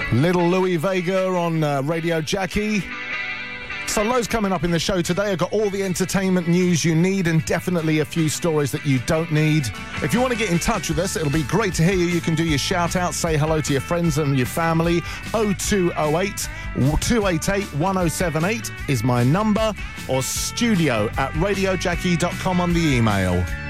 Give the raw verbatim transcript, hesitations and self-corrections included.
Little Louis Vega on uh, Radio Jackie. So loads coming up in the show today. I've got all the entertainment news you need and definitely a few stories that you don't need. If you want to get in touch with us, it'll be great to hear you. You can do your shout out, say hello to your friends and your family. oh two oh eight, two eight eight, one oh seven eight is my number, or studio at radio jackie dot com on the email.